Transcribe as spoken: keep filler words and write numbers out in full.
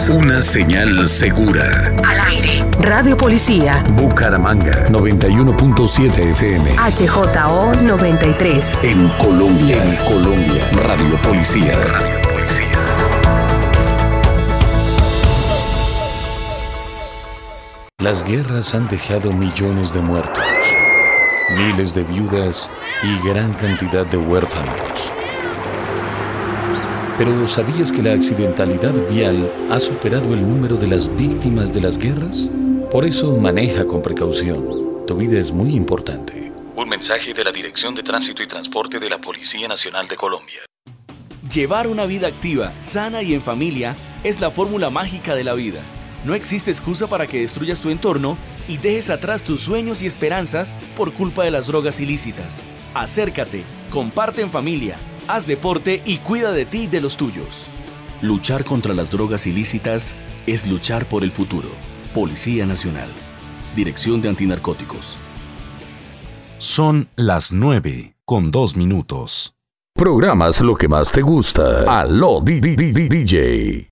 es una señal segura. Al aire. Radio Policía. Bucaramanga, noventa y uno punto siete F M. H J O noventa y tres. En Colombia, en Colombia, Radio Policía. Radio Policía. Las guerras han dejado millones de muertos, miles de viudas y gran cantidad de huérfanos. Pero ¿sabías que la accidentalidad vial ha superado el número de las víctimas de las guerras? Por eso maneja con precaución. Tu vida es muy importante. Un mensaje de la Dirección de Tránsito y Transporte de la Policía Nacional de Colombia. Llevar una vida activa, sana y en familia es la fórmula mágica de la vida. No existe excusa para que destruyas tu entorno y dejes atrás tus sueños y esperanzas por culpa de las drogas ilícitas. Acércate, comparte en familia, haz deporte y cuida de ti y de los tuyos. Luchar contra las drogas ilícitas es luchar por el futuro. Policía Nacional. Dirección de Antinarcóticos. Son las nueve con dos minutos. Programas lo que más te gusta. Aló, D J.